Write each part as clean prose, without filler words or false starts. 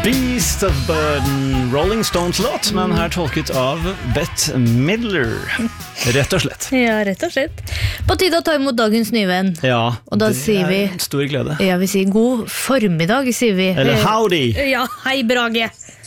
Beast of Burden, Rolling Stones låt, men her tolket av Bette Midler, rett og slett. Ja, rett og slett. På tide å ta imot dagens nye venn. Ja, og da sier vi en stor glede. Ja, vi sier god formiddag, sier vi. Eller howdy. Ja, hei Brage.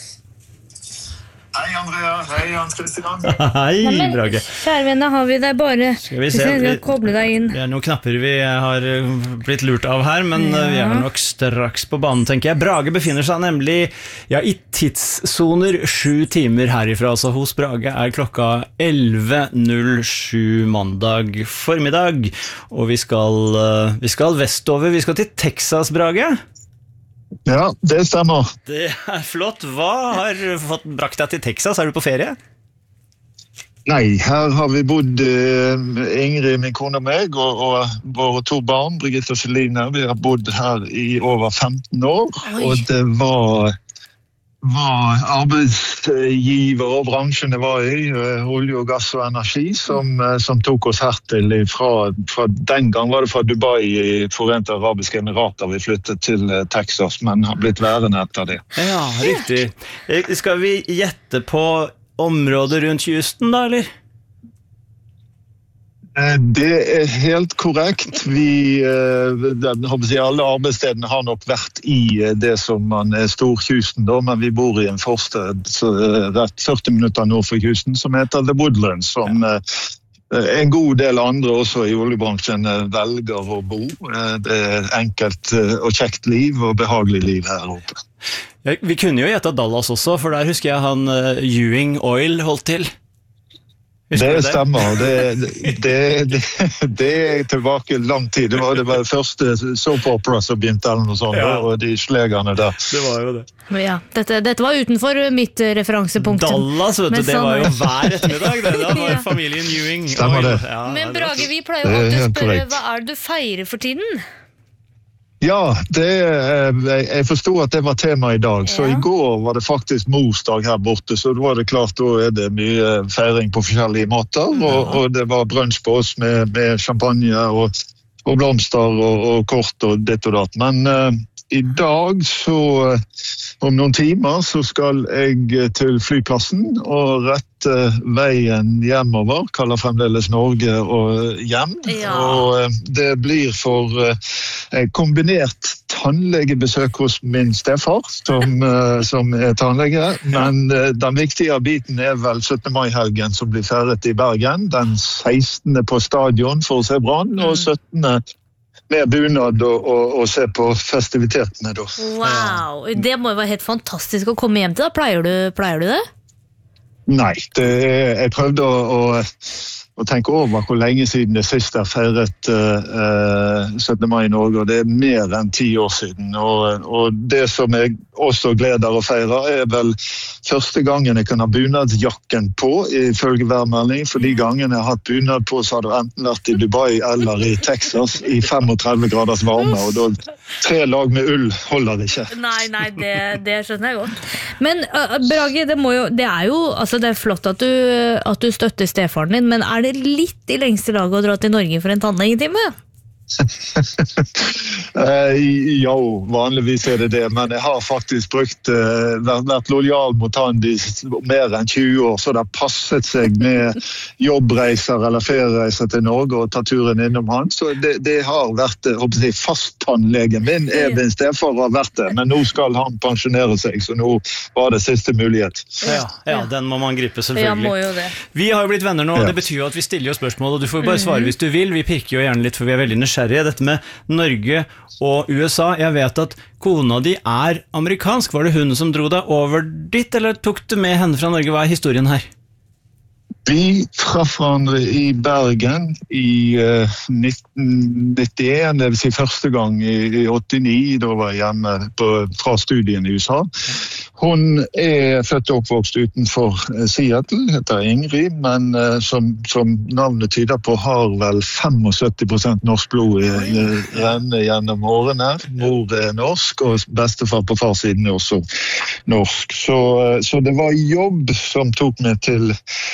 Hei Andrea, hei Hans Christian. Hei Brage. Kjære venner, har vi deg bare. Skal vi se, vi skal koble deg inn. Det noen knapper vi har blitt lurt av her, men vi nok straks på banen, tenker jeg. Brage befinner seg nemlig i tidssoner 7 timer herifra, så hos Brage klokka 11:07 mandag formiddag, og vi skal vestover, vi skal til Texas, Brage. Ja, det stemmer. Det flott. Hva har brakt deg til Texas? Du på ferie? Nei, her har vi bodd, Ingrid, min kone og meg, og våre 2 barn, Brigitte og Celine. Vi har bodd her i over 15 år, og det var arbeidsgiver og bransjen det var i, olje og gass og energi, som tok oss her til fra den gang var det fra Dubai i Forente Arabiske Emirater vi flyttet til Texas, men har blitt værende etter det. Ja, riktig. Skal vi gjette på området rundt kysten da, eller? Det helt korrekt. Alle arbeidsstedene har nok vært i det som man Storkysten, da, men vi bor i en forstad rett 40 minutter nord for kysten, som heter The Woodlands, som en god del andre også i oljebransjen velger å bo. Det enkelt og kjekt liv og behagelig liv her oppe. Vi kunne jo gjette Dallas også, for der husker jeg han Ewing Oil holdt til. Det stemmer, det tilbake lang tid. Det var det første soap opera som begynte eller noe sånt, og de slegerne der. Det var jo det. Ja, dette var utenfor mitt referansepunkt. Dallas, vet du, det var jo hver ettermiddag. Da var familien Ewing. Stemmer det. Men Brage, vi pleier jo alltid å spørre, hva det du feirer for tiden? Ja, jeg forstod at det var tema i dag, så i går var det faktisk morsdag her borte, så da var det klart, da det mye feiring på forskjellige måter, og det var brunch på oss med champagne og blomster og kort og ditt og datt. Men i dag, så om noen timer, så skal jeg til flyplassen og rette veien hjemover, kaller fremdeles Norge og hjem. Ja. Og det blir for kombinert tannlegebesøk hos min stefar, som tannlege, men den viktige biten vel 17. mai-helgen som blir feiret i Bergen, den 16. på stadion for å se Brann, og 17. med bunad og se på festivitetene da. Wow, det må jo være helt fantastisk å komme hjem til da. Pleier du det? Nei, jeg prøvde å tenke over hvor lenge siden det siste feiret 17. mai i Norge, og det mer enn 10 år siden. Og det som jeg også gleder å feire vel første gangen jeg kan ha bunadsjakken på, ifølge værmelding, for de gangene jeg har hatt bunad på, så har det enten vært i Dubai eller i Texas i 35 graders varme, og da 3 lag med ull holder det ikke. Nei, det skjønner jeg godt. Men Brage, det jo, altså det flott at du støtter stefaren din, men det litt i lengste laget å dra til Norge for en tannlegetime? Ja, vanligvis det, men jeg har faktisk vært lojal mot han i mer enn 20 år, så det har passet seg med jobbreiser eller feriereiser til Norge og ta turen innom han, så det har vært fast tannlegen min, min stefar har vært det, men nå skal han pensjonere seg, så nå var det siste mulighet. Ja, den må man gripe selvfølgelig. Ja, må jo det. Vi har jo blitt venner nå, og det betyr jo at vi stiller jo spørsmål, og du får bare svare hvis du vil, vi pirker jo gjerne litt, for vi veldig nysgjerrige. Dette med Norge og USA, jeg vet at kona di amerikansk. Var det hun som dro deg over dit, eller tok du med henne fra Norge? Hva historien her? Vi traff hverandre i Bergen i 1991, det vil si første gang i 89, da var jeg hjemme fra studien i USA. Hun født og oppvokst utenfor Seattle, heter Ingrid, men som navnet tyder på har vel 75% norsk blod renne gjennom årene. Mor norsk, og bestefar på farsiden også norsk. Så det var jobb som tok meg til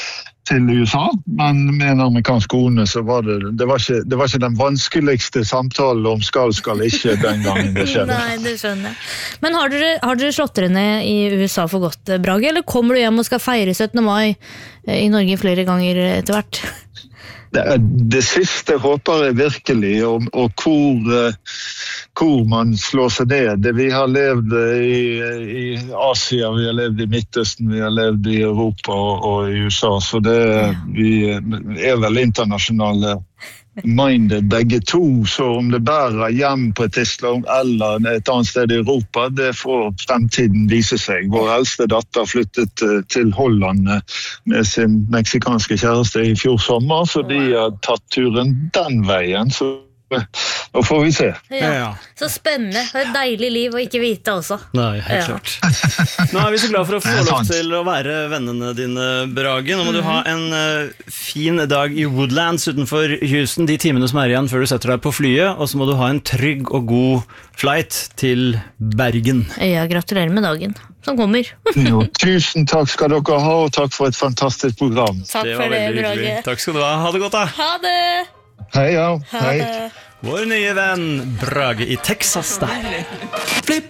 til USA, men med en amerikansk kone så var det var ikke den vanskeligste samtalen om skal ikke den gangen det skjedde. Nei, det skjønner jeg. Men har dere slått dere ned i USA for godt, Brage, eller kommer du hjem og skal feire 17. mai i Norge flere ganger etter hvert? Det siste håper jeg virkelig, og hvor man slår seg ned. Vi har levd i Asia, vi har levd i Midtøsten, vi har levd i Europa og i USA, så vi vel internasjonale minded begge to, så om det bærer hjem på et Island eller et annet sted i Europa, det får fremtiden vise seg. Vår eldste datter flyttet til Holland med sin meksikanske kjæreste i fjor sommer, så de har tatt turen den veien, så nå får vi se. Ja. Så spennende, et deilig liv å ikke vite også. Nei, helt klart. Nå vi så glad for å få lov til å være vennene dine, Brage. Nå må du ha en fin dag i Woodlands utenfor Houston, de timene som igjen før du setter deg på flyet, og så må du ha en trygg og god flight til Bergen. Ja, gratulerer med dagen som kommer. Jo, tusen takk skal dere ha, og takk for et fantastisk program. Takk for det, Brage. Takk skal du ha. Ha det godt da. Ha det! Hei, ja. Hei. Vår nye venn Brage i Texas der. Flipp,